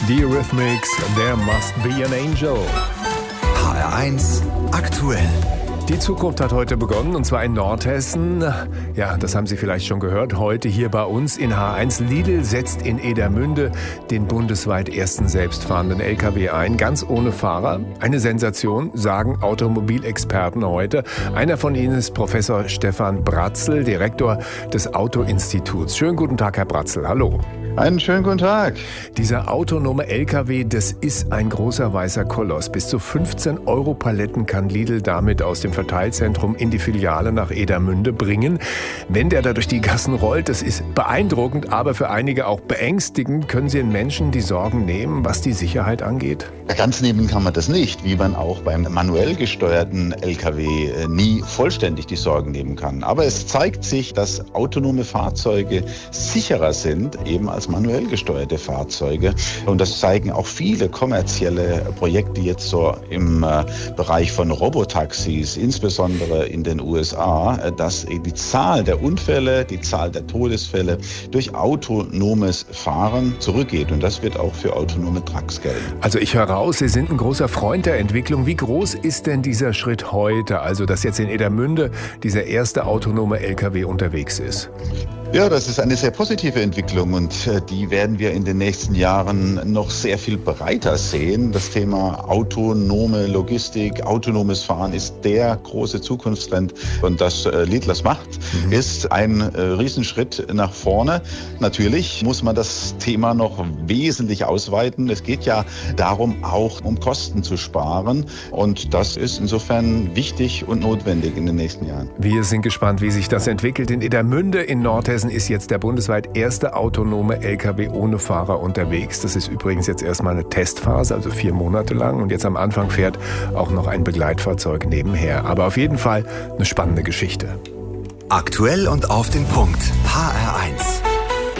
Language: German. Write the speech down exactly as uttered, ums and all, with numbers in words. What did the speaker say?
Die Eurythmics, There Must Be an Angel. H R eins aktuell. Die Zukunft hat heute begonnen, und zwar in Nordhessen. Ja, das haben Sie vielleicht schon gehört. Heute hier bei uns in H eins. Lidl setzt in Edermünde den bundesweit ersten selbstfahrenden L K W ein, ganz ohne Fahrer. Eine Sensation, sagen Automobilexperten heute. Einer von ihnen ist Professor Stefan Bratzel, Direktor des Auto-Instituts. Schönen guten Tag, Herr Bratzel. Hallo. Einen schönen guten Tag. Dieser autonome L K W, das ist ein großer weißer Koloss. Bis zu fünfzehn Euro Paletten kann Lidl damit aus dem Verteilzentrum in die Filiale nach Edermünde bringen. Wenn der da durch die Gassen rollt, das ist beeindruckend, aber für einige auch beängstigend. Können Sie den Menschen die Sorgen nehmen, was die Sicherheit angeht? Ganz nehmen kann man das nicht, wie man auch beim manuell gesteuerten L K W nie vollständig die Sorgen nehmen kann. Aber es zeigt sich, dass autonome Fahrzeuge sicherer sind, eben als manuell gesteuerte Fahrzeuge. Und das zeigen auch viele kommerzielle Projekte jetzt so im äh, Bereich von Robotaxis, insbesondere in den U S A, äh, dass die Zahl der Unfälle, die Zahl der Todesfälle durch autonomes Fahren zurückgeht. Und das wird auch für autonome Trucks gelten. Also ich höre raus, Sie sind ein großer Freund der Entwicklung. Wie groß ist denn dieser Schritt heute? Also, dass jetzt in Edermünde dieser erste autonome L K W unterwegs ist. Ja, das ist eine sehr positive Entwicklung, und äh, die werden wir in den nächsten Jahren noch sehr viel breiter sehen. Das Thema autonome Logistik, autonomes Fahren ist der große Zukunftstrend, und das äh, Lidl macht, mhm. ist ein äh, Riesenschritt nach vorne. Natürlich muss man das Thema noch wesentlich ausweiten. Es geht ja darum, auch um Kosten zu sparen, und das ist insofern wichtig und notwendig in den nächsten Jahren. Wir sind gespannt, wie sich das entwickelt. In Edermünde in Nordhessen ist jetzt der bundesweit erste autonome L K W ohne Fahrer unterwegs. Das ist übrigens jetzt erstmal eine Testphase, also vier Monate lang. Und jetzt am Anfang fährt auch noch ein Begleitfahrzeug nebenher. Aber auf jeden Fall eine spannende Geschichte. Aktuell und auf den Punkt. H R eins.